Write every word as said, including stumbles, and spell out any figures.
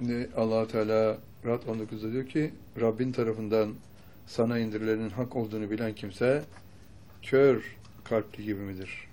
Şimdi Allah Teala Ra'd on dokuzda diyor ki Rabbin tarafından sana indirilenin hak olduğunu bilen kimse kör kalpli gibi midir?